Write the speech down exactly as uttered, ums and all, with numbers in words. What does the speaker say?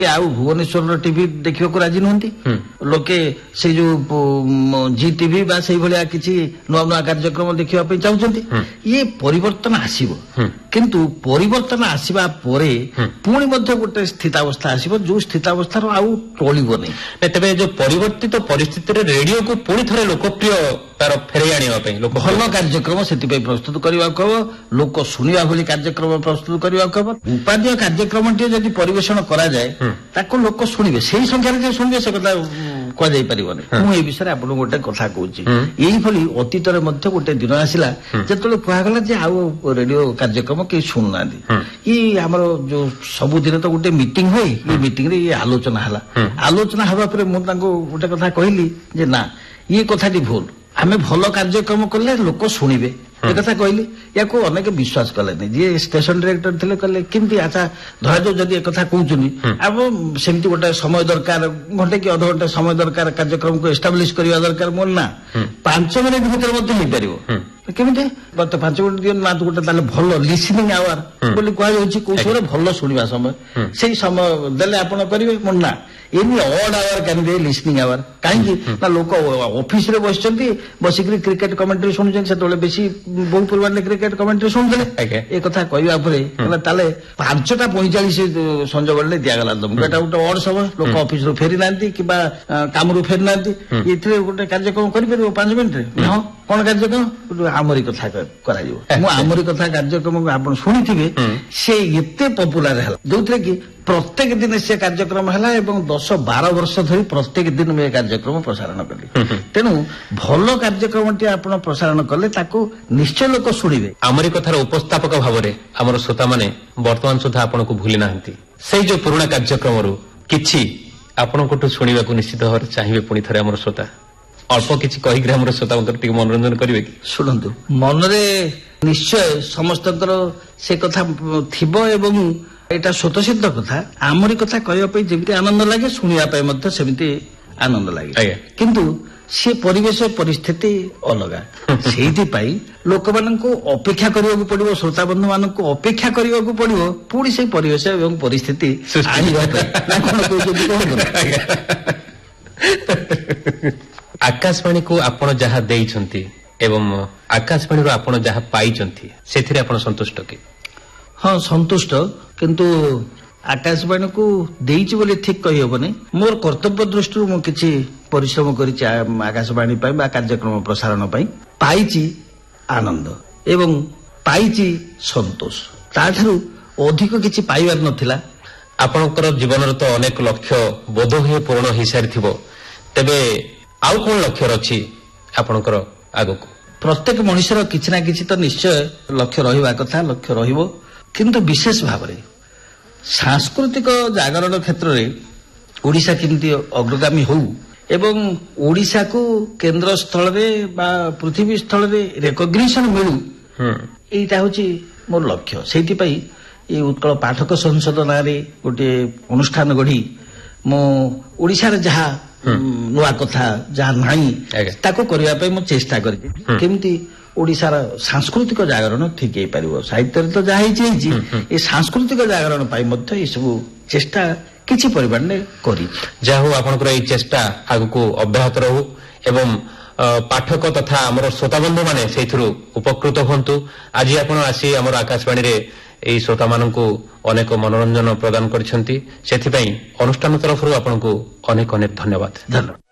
ଆଉ ଭୁବନେଶ୍ୱରର ଟିଭି ଦେଖିବାକୁ ରାଜି ନୁହନ୍ତି ଲୋକେ ସେ ଯୋଉ ଜି ଟିଭି ବା ସେଇଭଳିଆ କିଛି ନୂଆ ନୂଆ କାର୍ଯ୍ୟକ୍ରମ ଦେଖିବା ପାଇଁ ଚାହୁଁଛନ୍ତି। ଇଏ ପରିବର୍ତ୍ତନ ଆସିବ କିନ୍ତୁ ପରିବର୍ତ୍ତନ ଆସିବା ପରେ ପୁଣି ମଧ୍ୟ ଗୋଟେ ସ୍ଥିତାବସ୍ଥା ଆସିବ ଯୋଉ ସ୍ଥିତାବସ୍ଥାର ଆଉ ଟଳିବନି। ତେବେ ଯୋଉ ପରିବର୍ତ୍ତିତ ପରିସ୍ଥିତିରେ ରେଡିଓକୁ ପୁଣି ଥରେ ଲୋକପ୍ରିୟ ତାର ଫେରାଇ ଆଣିବା ପାଇଁ ଭଲ କାର୍ଯ୍ୟକ୍ରମ ସେଥିପାଇଁ ପ୍ରସ୍ତୁତ କରିବାକୁ ହବ ଲୋକ ଶୁଣିବା ଭଳି କାର୍ଯ୍ୟକ୍ରମ ପ୍ରସ୍ତୁତ କରିବାକୁ ହବ। ଉପାଦେୟ କାର୍ଯ୍ୟକ୍ରମଟିଏ ଯଦି ପରିବେଷଣ କରାଯାଏ ତାକୁ ଲୋକ ଶୁଣିବେ ସେଇ ସଂଖ୍ୟାରେ ଯେ ଶୁଣିବେ ସେ କଥା କୁହାଯାଇ ପାରିବନି। ମୁଁ ଏ ବିଷୟରେ ଆପଣଙ୍କୁ ଗୋଟେ କଥା କହୁଛି ଏଇଭଳି ଅତୀତରେ ମଧ୍ୟ ଗୋଟେ ଦିନ ଆସିଲା ଯେତେବେଳେ କୁହାଗଲା ଯେ ଆଉ ରେଡିଓ କାର୍ଯ୍ୟକ୍ରମ କେହି ଶୁଣୁନାହାନ୍ତି। ଇଏ ଆମର ଯୋଉ ସବୁଦିନ ତ ଗୋଟେ ମିଟିଂ ହୁଏ ଏ ମିଟିଂରେ ଇଏ ଆଲୋଚନା ହେଲା ଆଲୋଚନା ହେବା ପରେ ମୁଁ ତାଙ୍କୁ ଗୋଟେ କଥା କହିଲି ଯେ ନା ଇଏ କଥାଟି ଭୁଲ ଆମେ ଭଲ କାର୍ଯ୍ୟକ୍ରମ କଲେ ଲୋକ ଶୁଣିବେ ଏ କଥା କହିଲି। ୟାକୁ ଅନେକ ବିଶ୍ୱାସ କଲେନି ଯିଏ ଷ୍ଟେସନ ଡିରେକ୍ଟର ଥିଲେ କହିଲେ କେମିତି ଆଚ୍ଛା ଧରାଯାଉ ଯଦି ଏ କଥା କହୁଛନ୍ତି ଆଉ ସେମିତି ଗୋଟେ ସମୟ ଦରକାର ଘଣ୍ଟେ କି ଅଧଘଣ୍ଟେ ସମୟ ଦରକାର କାର୍ଯ୍ୟକ୍ରମକୁ ଏଷ୍ଟାବ୍ଲିଶ କରିବା ଦରକାର ମୋର ନା ପାଞ୍ଚ ମିନିଟ୍ ଭିତରେ ମଧ୍ୟ ହେଇପାରିବ କେମିତି ଗତ ପାଞ୍ଚ ମିନିଟ୍ ଦିନ ନା ଗୋଟେ ତାହେଲେ ଭଲ ଲିସନିଂ ଆୱାର ବୋଲି କୁହାଯାଉଛି କୋଉ ସମୟରେ ଭଲ ଶୁଣିବା ସମୟ ସେଇ ସମୟ ଦେଲେ ଆପଣ କରିବେ ମୋର ନା any odd hour କାନ୍ଦିବେ listening hour କାହିଁକି ନା ଲୋକ ଅଫିସରେ ବସିଛନ୍ତି ବସିକିରି କ୍ରିକେଟ କମେଣ୍ଟ୍ରି ଶୁଣୁଛନ୍ତି ସେତେବେଳେ ବେଶୀ ବହୁ ପରିମାଣରେ କ୍ରିକେଟ କମେଣ୍ଟ୍ରି ଶୁଣୁଥିଲେ ଏ କଥା କହିବା ପରେ ତାହେଲେ ପାଞ୍ଚଟା ପଇଁଚାଳିଶ ସଞ୍ଜ ବେଳେ ଦିଆଗଲା ତମକୁ ଏଟା ଗୋଟେ ଅଡ୍ ସମୟ ଲୋକ ଅଫିସରୁ ଫେରି ନାହାନ୍ତି କିମ୍ବା କାମରୁ ଫେରି ନାହାନ୍ତି ଏଥିରେ ଗୋଟେ କାର୍ଯ୍ୟକ୍ରମ କରିପାରିବ ପାଞ୍ଚ ମିନିଟରେ ହଁ କଣ କାର୍ଯ୍ୟକ୍ରମ ଆମରି କଥା କରାଯିବ। ମୁଁ ଆମରି କଥା କାର୍ଯ୍ୟକ୍ରମକୁ ଆପଣ ଶୁଣିଥିବେ ସେ ଏତେ ପପୁଲାର ହେଲା ଯୋଉଥିରେ କି ପ୍ରତ୍ୟେକ ଦିନ ସେ କାର୍ଯ୍ୟକ୍ରମ ହେଲା ଏବଂ ଦଶ ବାର ବର୍ଷ ଧରି ପ୍ରତ୍ୟେକ ଦିନ ମୁଁ ଏ କାର୍ଯ୍ୟକ୍ରମ ପ୍ରସାରଣ କଲି। ତେଣୁ ଭଲ କାର୍ଯ୍ୟକ୍ରମଟି ଆପଣ ପ୍ରସାରଣ କଲେ ତାକୁ ନିଶ୍ଚୟ ଲୋକ ଶୁଣିବେ। ଆମରି କଥାର ଉପସ୍ଥାପକ ଭାବରେ ଆମର ଶ୍ରୋତାମାନେ ବର୍ତ୍ତମାନ ସୁଦ୍ଧା ଆପଣଙ୍କୁ ଭୁଲି ନାହାନ୍ତି ସେଇ ଯୋଉ ପୁରୁଣା କାର୍ଯ୍ୟକ୍ରମରୁ କିଛି ଆପଣଙ୍କଠୁ ଶୁଣିବାକୁ ନିଶ୍ଚିତ ଭାବରେ ଚାହିଁବେ ପୁଣି ଥରେ ଆମର ଶ୍ରୋତା ଅଳ୍ପ କିଛି କହିକି ଆମର ଶ୍ରୋତାଙ୍କର ଟିକେ ମନୋରଞ୍ଜନ କରିବେ କି? ଶୁଣନ୍ତୁ ମନରେ ନିଶ୍ଚୟ ସମସ୍ତଙ୍କର ସେ କଥା ଥିବ ଏବଂ ଏଇଟା ସ୍ୱତଃସିଦ୍ଧ କଥା ଆମରି କଥା କହିବା ପାଇଁ ଯେମିତି ଆନନ୍ଦ ଲାଗେ ଶୁଣିବା ପାଇଁ ମଧ୍ୟ ସେମିତି ଆନନ୍ଦ ଲାଗେ କିନ୍ତୁ ସେ ପରିବେଶ ପରିସ୍ଥିତି ଅଲଗା ସେଇଥିପାଇଁ ଲୋକମାନଙ୍କୁ ଅପେକ୍ଷା କରିବାକୁ ପଡିବ ଶ୍ରୋତାବନ୍ଧୁ ମାନଙ୍କୁ ଅପେକ୍ଷା କରିବାକୁ ପଡିବ ପୁଣି ସେଇ ପରିବେଶ ଏବଂ ପରିସ୍ଥିତି ଆଣିବା ପାଇଁ କଣ କହୁଛନ୍ତି କୁହନ୍ତୁ। ଆକାଶବାଣୀକୁ ଆପଣ ଯାହା ଦେଇଛନ୍ତି ଏବଂ ଆକାଶବାଣୀରୁ ଆପଣ ଯାହା ପାଇଛନ୍ତି ସେଥିରେ ଆପଣ ସନ୍ତୁଷ୍ଟ କି? ହଁ ସନ୍ତୁଷ୍ଟ କିନ୍ତୁ ଆକାଶବାଣୀକୁ ଦେଇଛି ବୋଲି ଠିକ କହିହେବନି ମୋର କର୍ତ୍ତବ୍ୟ ଦୃଷ୍ଟିରୁ ମୁଁ କିଛି ପରିଶ୍ରମ କରିଛି ଆକାଶବାଣୀ ପାଇଁ ବା କାର୍ଯ୍ୟକ୍ରମ ପ୍ରସାରଣ ପାଇଁ ପାଇଛି ଆନନ୍ଦ ଏବଂ ପାଇଛି ସନ୍ତୋଷ ତାଠାରୁ ଅଧିକ କିଛି ପାଇବାର ନଥିଲା। ଆପଣଙ୍କର ଜୀବନର ତ ଅନେକ ଲକ୍ଷ୍ୟ ବୋଧ ହୁଏ ପୂରଣ ହେଇସାରିଥିବ ତେବେ ଆଉ କଣ ଲକ୍ଷ୍ୟ ଅଛି ଆପଣଙ୍କର ଆଗକୁ? ପ୍ରତ୍ୟେକ ମଣିଷର କିଛି ନା କିଛି ତ ନିଶ୍ଚୟ ଲକ୍ଷ୍ୟ ରହିବା କଥା ଲକ୍ଷ୍ୟ ରହିବ କିନ୍ତୁ ବିଶେଷ ଭାବରେ ସାଂସ୍କୃତିକ ଜାଗରଣ କ୍ଷେତ୍ରରେ ଓଡ଼ିଶା କେମିତି ଅଗ୍ରଗାମୀ ହଉ ଏବଂ ଓଡ଼ିଶାକୁ କେନ୍ଦ୍ର ସ୍ଥଳରେ ବା ପୃଥିବୀ ସ୍ଥଳରେ ରେକଗ୍ନିସନ ମିଳୁ ଏଇଟା ହଉଛି ମୋର ଲକ୍ଷ୍ୟ। ସେଇଥିପାଇଁ ଏଇ ଉତ୍କଳ ପାଠକ ସଂସଦ ନାଁରେ ଗୋଟିଏ ଅନୁଷ୍ଠାନ ଗଢ଼ି ମୁଁ ଓଡ଼ିଶାରେ ଯାହା ନୂଆ କଥା ଯାହା ନାହିଁ ତାକୁ କରିବା ପାଇଁ ମୁଁ ଚେଷ୍ଟା କରିଛି କେମିତି ଓଡ଼ିଶାର ସାଂସ୍କୃତିକ ଜାଗରଣ ଠିକ ହେଇପାରିବ। ସାହିତ୍ୟରେ ତ ଯାହା ହେଇଛି ହେଇଛି ଏ ସାଂସ୍କୃତିକ ଜାଗରଣ ପାଇଁ ମଧ୍ୟ ଏସବୁ ଚେଷ୍ଟା କିଛି ପରିମାଣରେ କରି ଯାହା ହଉ ଆପଣଙ୍କର ଏଇ ଚେଷ୍ଟା ଆଗକୁ ଅବ୍ୟାହତ ରହୁ ଏବଂ ପାଠକ ତଥା ଆମର ଶ୍ରୋତାବନ୍ଧୁ ମାନେ ସେଇଥିରୁ ଉପକୃତ ହୁଅନ୍ତୁ। ଆଜି ଆପଣ ଆସି ଆମର ଆକାଶବାଣୀରେ ଏହି ଶ୍ରୋତାମାନଙ୍କୁ ଅନେକ ମନୋରଞ୍ଜନ ପ୍ରଦାନ କରିଛନ୍ତି ସେଥିପାଇଁ ଅନୁଷ୍ଠାନ ତରଫରୁ ଆପଣଙ୍କୁ ଅନେକ ଅନେକ ଧନ୍ୟବାଦ। ଧନ୍ୟବାଦ।